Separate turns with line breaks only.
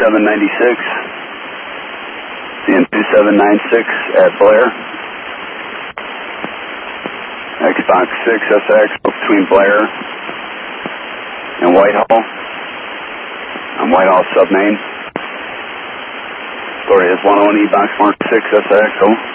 2796. CN 2796 at Blair. Xbox 6 SX between Blair and Whitehall. On Whitehall submain. Story is 101 E box mark 6 SX.